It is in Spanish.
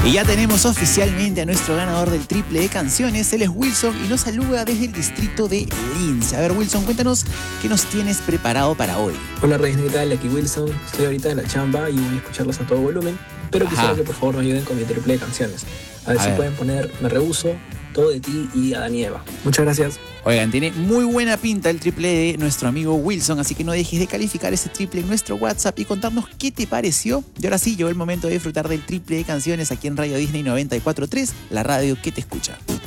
Y ya tenemos oficialmente a nuestro ganador del triple de canciones. Él es Wilson y nos saluda desde el distrito de Lince. A ver, Wilson, cuéntanos qué nos tienes preparado para hoy. Hola Reyes, ¿qué tal? Aquí Wilson. Estoy ahorita en la chamba y voy a escucharlos a todo volumen. Pero quisiera que por favor me ayuden con mi triple de canciones. A ver si pueden poner Me Rehuso, Todo de Ti y Adán y Eva. Muchas gracias. Oigan, tiene muy buena pinta el triple de nuestro amigo Wilson, así que no dejes de calificar ese triple en nuestro WhatsApp y contarnos qué te pareció. Y ahora sí, llegó el momento de disfrutar del triple de canciones aquí en Radio Disney 94.3, la radio que te escucha.